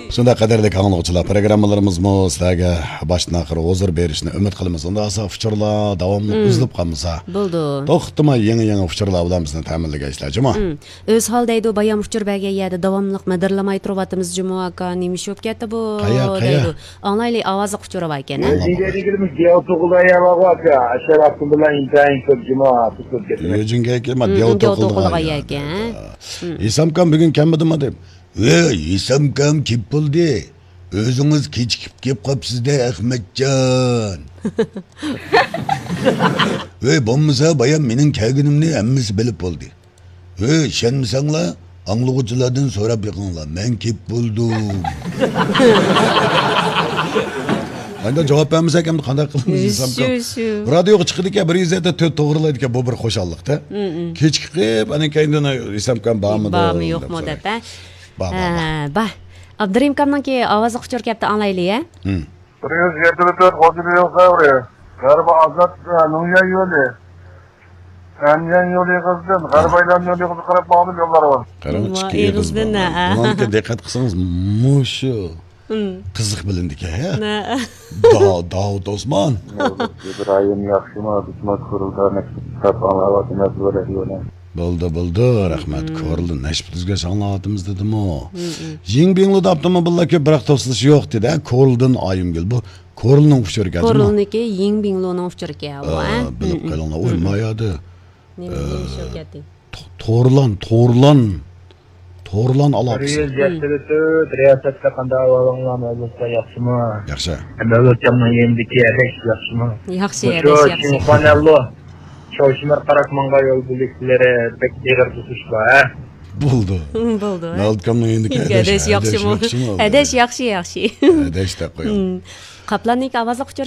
Shunda qadrli anglag'uchilar, programmalarimizni sizlarga boshdan oxiri huzur berishni umid qilamiz. Unda asa fikrlar davomli uzilib qolmasa. Bo'ldi. To'xtamay yangi fikrlar bilan bizni ta'minlaysizlar, juma. O'z holdaydi bayam fikrlarga yadi davomliq madirlamay turyapmiz juma aka, nima ish bo'lib ketdi bu? Deydi. Onlayli ovozi fikrlar ekan. Deydigimiz diyor to'g'ilaya aka, asharafim bilan intayin ko'p juma tutib ketdi. Yojinga kelma, diyor to'g'ilaya ekan. Isamkam bugun kelmadimi deb. Isamkam kep bo'ldi. O'zingiz kechikib kelib qolibsiz-da, Ahmadjon. Bo'lmasa bayam mening kelganimni hammasi bilib bo'ldi. Ishonmasanglar, anglag'uchilardan so'rab yiqinglar. Men kep bo'ldim. Anda javob bermasak ham qanday qilamiz Isamkam? Radioga chiqdi-ki, bir yuzda to'rt to'g'rilaydi-ki, bu bir xo'shalliqda. Kechikib, ana kayindan Isamkam bormi? Bormi, yo'qmi deb. Ba. Abdurim kamdanki ovozi quchur kapta anlayli-ya? Priyoz yerda hozir qavri. G'arba azat Nuriya yo'li. Anyan yo'li qizdim. G'arbaylar yo'li qizib qarab bordim yo'llari bor. Qarang chiqib. Bunga diqqat qilsangiz, mushu. Qiziq bilindiki, ha? Davud Osmon. İbrahim yaxshimi, bismat qurildi, qat'an bo'ladi. Bo'ldi, rahmat. Ko'rildi. Nashbizga sanglatimiz dedim-o. Jingbingli avtomobillar ko'p, biroq to'silish yo'q dedi. Ko'rildan oyimgil. Bu Ko'rilning uchirgasi. Ko'rilniki Jingbingloning uchirga bu, ha? Bilib qolinglar. O'lmayadi. Nima deyishayotdi? To'rlan olamiz. Riyosatga qanday avvalinglarni bo'lsa yaxshimi? Yaxshi. Davlatning yendiki yaxshimi? Yaxshi. Subhanalloh. Shoshimar qarakmanga yo'l bo'liklari pek tegir tutishlar, ha? Bo'ldi. Nalkamning endiki adash yaxshimi? Adash yaxshi. Adash deb qo'ying. Qaplanning ovozi